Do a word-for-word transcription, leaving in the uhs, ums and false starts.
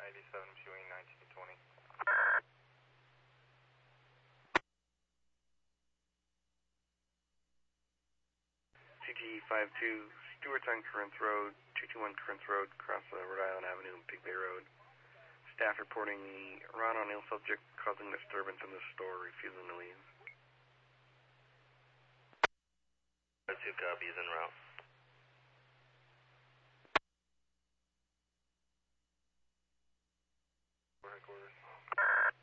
ninety-seven, viewing nineteen twenty. C T five two, Stewart's on Corinth Road, two two one Corinth Road, across uh, Rhode Island Avenue, Big Bay Road. Staff reporting Ron O'Neill subject causing disturbance in the store, refusing to leave. Two copies en route.